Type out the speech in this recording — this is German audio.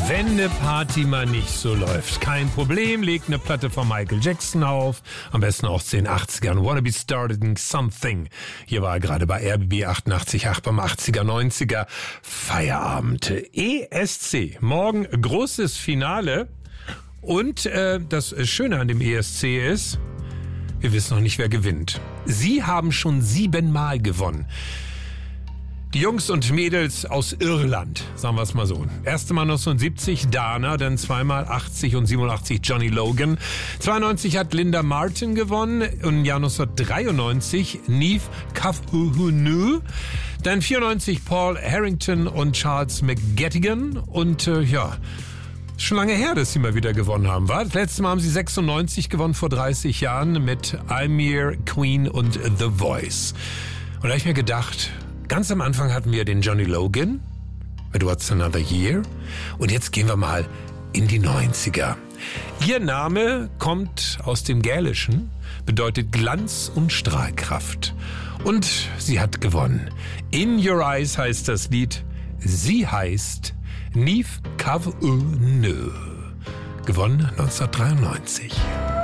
Wenn eine Party mal nicht so läuft, kein Problem, legt eine Platte von Michael Jackson auf, am besten aus den 80ern, Wanna Be Starting Something. Hier war er gerade bei RBB 88.8 beim 80er, 90er Feierabend. ESC, morgen großes Finale und das Schöne an dem ESC ist, wir wissen noch nicht, wer gewinnt. Sie haben schon 7-mal gewonnen. Die Jungs und Mädels aus Irland, sagen wir es mal so. Erste Mal 1970 Dana, dann zweimal 80 und 87 Johnny Logan. 92 hat Linda Martin gewonnen und im Jahr 1993 Niamh Kahune. Dann 94 Paul Harrington und Charles McGettigan und schon lange her, dass sie mal wieder gewonnen haben, war. Das letzte Mal haben sie 96 gewonnen, vor 30 Jahren mit I'm Your Queen und The Voice. Und da habe ich mir gedacht, ganz am Anfang hatten wir den Johnny Logan mit What's Another Year und jetzt gehen wir mal in die 90er. Ihr Name kommt aus dem Gälischen, bedeutet Glanz und Strahlkraft. Und sie hat gewonnen. In Your Eyes heißt das Lied. Sie heißt Niamh Kahune. Gewonnen 1993.